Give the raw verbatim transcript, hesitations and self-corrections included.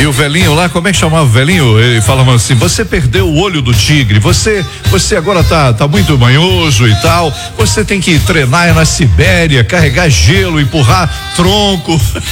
E o velhinho lá, como é que chamava o velhinho? Ele falava assim: você perdeu o olho do tigre, você, você agora tá, tá muito manhoso e tal, você tem que treinar na Sibéria, carregar gelo, empurrar tronco.